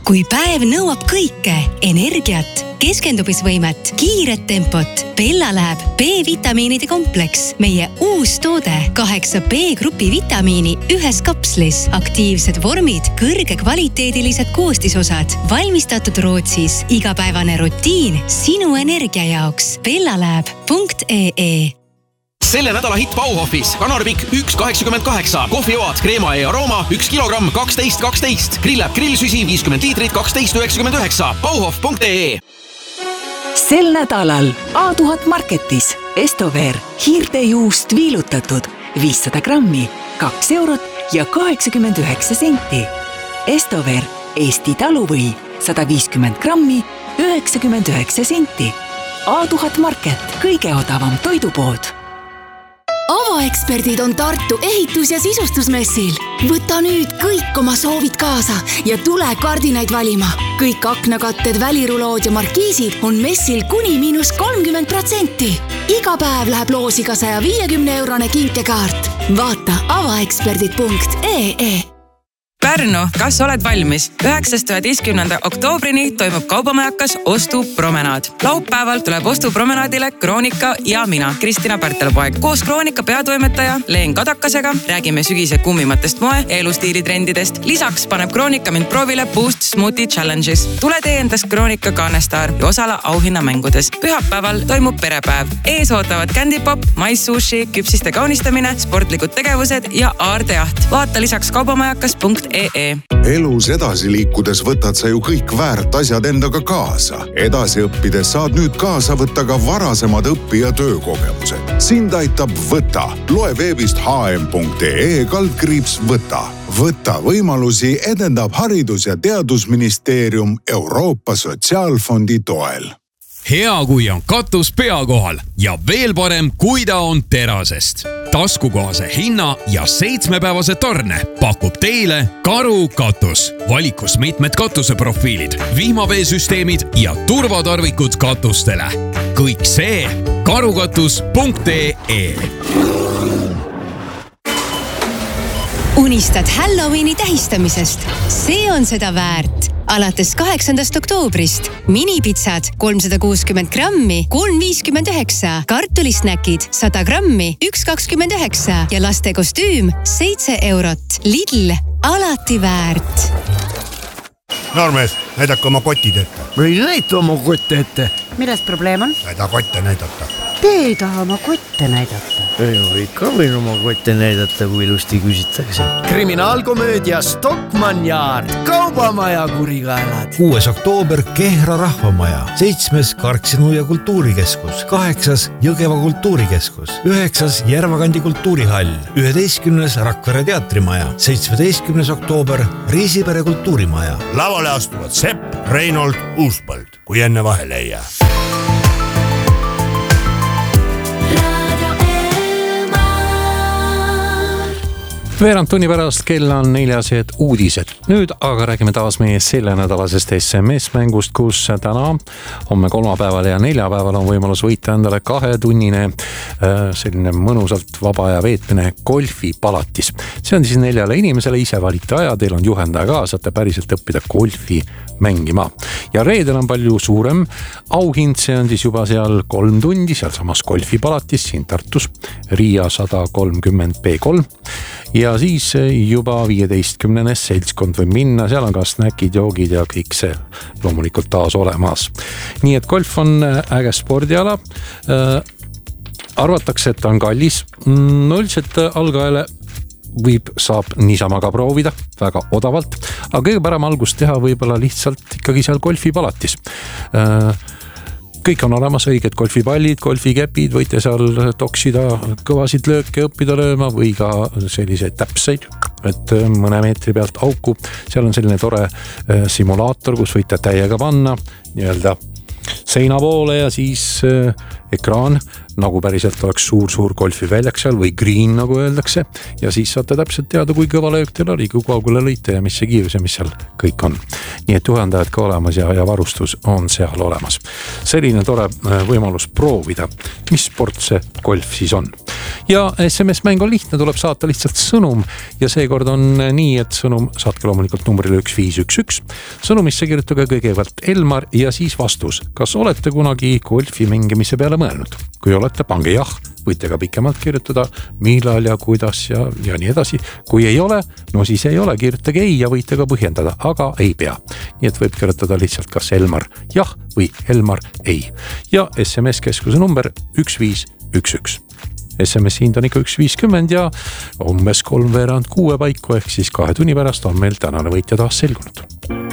Kui päev nõuab kõike, energiat, keskendumisvõimet, kiiret tempot, Bella läheb B-vitamiinide kompleks. Meie uus toode 8 B-grupi vitamiini ühes kapslis. Aktiivsed vormid, kõrge kvaliteedilised koostisosad. Valmistatud Rootsis. Igapäevane rutiin sinu energia jaoks. bellalab.ee Selle nädala hitt Bauhofis. Kanarpikk 1,88, kohvioad, kreema ja arooma 1 kilogramm 12,12, grillab grillsüsi 50 liitrit 12,99. Bauhof.ee Sel nädalal A1000 Marketis Estover hiirtejuust viilutatud 500 grammi 2 eurot ja 89 senti. Estover Eesti taluvõi 150 grammi 99 senti. A1000 Market, kõige odavam toidupood. Avaeksperdid on Tartu ehitus- ja sisustusmessil. Võta nüüd kõik oma soovid kaasa ja tule kardinaid valima. Kõik aknakatted, välirulood ja markiisid on messil kuni -30%. Iga päev läheb loosi ka 150-eurone kinkekaart. Vaata avaeksperdid.ee Pärnu, kas oled valmis? 9.–11. oktoobrini toimub kaubamajakas ostupromenaad. Laupäeval tuleb ostupromenaadile Kroonika ja mina, Kristina Pärtelpoeg. Koos Kroonika peatoimetaja Leen Kadakasega räägime sügise kummimatest moe- ja elustiilitrendidest. Lisaks paneb Kroonika mind proovile Boost Smoothie Challenges. Tule tee endast Kroonika kaanestaar ja osala auhinnamängudes. Pühapäeval toimub perepäev. Ees ootavad Candypop, maissushi, küpsiste kaunistamine, sportlikud tegevused ja aardejaht. Vaata lisaks kaubamajakas.ee Elus edasi liikudes võtad sa ju kõik väärt asjad endaga kaasa. Edasi õppides saad nüüd kaasa võtta ka varasemad õpi- ja töökogemused. Sind aitab Võta. Loe veebist hm.ee/võta. Võta võimalusi edendab Haridus- ja Teadusministeerium Euroopa Sotsiaalfondi toel. Hea, kui on katus pea kohal ja veel parem, kui ta on terasest. Taskukohase hinna ja 7-päevase tarne pakub teile Karu katus. Valikus mitmed katuseprofiilid, vihmaveesüsteemid ja turvatarvikud katustele. Kõik see karukatus.ee Unistad Halloweeni tähistamisest? See on seda väärt. Alates 8. oktoobrist minipitsad 360 grammi 3,59, kartulisnäkid 100 grammi 1,29 ja laste kostüüm 7 eurot. Lidl, alati väärt. Noormees, näidake oma kotid ette. Ma ei näita oma kotte ette. Milles probleem on? Näida kotte näidata. Te ei taha oma kotte näidata. Ei, ikka võin oma kotte näidata, kui ilusti küsitakse. Kriminaalkomöödia Stockmann Yard, kaubamaja kurikaelad. 6. oktoober Kehra rahvamaja, 7. Karksinu ja kultuurikeskus, 8. Jõgeva kultuurikeskus, 9. Järvakandi kultuurihall, 11. Rakvere teatrimaja, 17. oktoober Riisipere kultuurimaja. Lavale astuvad Sepp, Reinold, Uuspõld, kui enne vahele ei jää. Veerand tunni pärast kell on 4 uudised. Nüüd aga räägime taas meie selle nädalasest SMS-mängust, kus täna, homme kolmapäeval ja neljapäeval on võimalus võita endale 2-tunnine selline mõnusalt vaba aja veetmine golfipalatis. See on siis 4 inimesele, ise valite aja, teil on juhendaja ka, saate päriselt õppida golfi mängima. Ja reedel on palju suurem auhind, see on siis juba seal 3 tundi, seal samas golfipalatis siin Tartus, Riia 130 B3 ja siis juba 15. seltskond võib minna, seal on ka snäkid, joogid ja kõik see loomulikult taas olemas. Nii et golf on äge spordiala. Arvatakse, et on kallis. Üldiselt algajale saab niisama ka proovida väga odavalt, aga kõige parem algust teha võib-olla lihtsalt ikkagi seal golfipalatis. Kõik on olemas, õiged golfipallid, golfikäpid, võite seal toksida kõvasid lööke, õppida lööma või ka selliseid täpseid, et mõne meetri pealt auku. Seal on selline tore simulaator, kus võite täiega panna nii-öelda seina poole ja siis ekraan, nagu päriselt oleks suur golfiväljak seal või green, nagu öeldakse. Ja siis saate täpselt teada, kui kõva löök teil oli, kui kaugele lõite ja mis see kiirus ja mis seal kõik on. Nii et juhendajad ka olemas ja varustus on seal olemas. Selline tore võimalus proovida, mis sport see golf siis on. Ja SMS-mäng on lihtne, tuleb saata lihtsalt sõnum ja seekord on nii, et sõnum saatke loomulikult numbrile 1511. Sõnumisse kirjutage kõigepealt Elmar ja siis vastus. Kas olete kunagi golfi mängimise peale mõelnud? Kui olete, pange jah, võite ka pikemalt kirjutada, millal ja kuidas ja nii edasi. Kui ei ole, no siis ei ole, kirjutage ei ja võite ka põhjendada, aga ei pea. Nii et võib kirjutada lihtsalt kas Elmar jah või Elmar ei. Ja SMS-keskuse number 1511. SMS hind on ikka 1.50 ja umbes 3:06 paiku ehk siis 2 tunni pärast on meil tänane võitja taas selgunud.